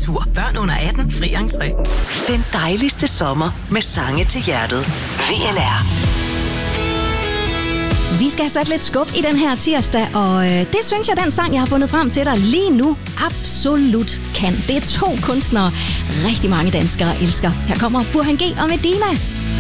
tur. Børn under 18, fri entré. Den dejligste sommer med sange til hjertet. VLR. Vi skal have sat lidt skub i den her tirsdag, og det synes jeg, den sang, jeg har fundet frem til dig lige nu, absolut kan. Det er 2 kunstnere, rigtig mange danskere elsker. Her kommer Burhan G og Medina.